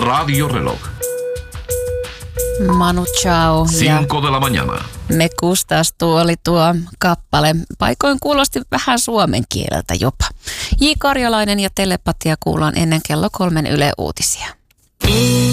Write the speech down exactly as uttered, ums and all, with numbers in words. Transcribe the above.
Radio Reloj. Manu Chao. Cinco de la mañana. Me kustas tuo oli tuo kappale. Paikoin kuulosti vähän suomen kieleltä jopa. J. Karjalainen ja Telepatia kuullaan ennen kello kolmen Yle Uutisia.